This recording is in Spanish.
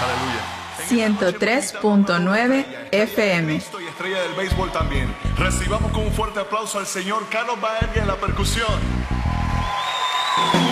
Aleluya. 103.9 FM. Y estrella del béisbol también. Recibamos con un fuerte aplauso al señor Carlos Baerga en la percusión.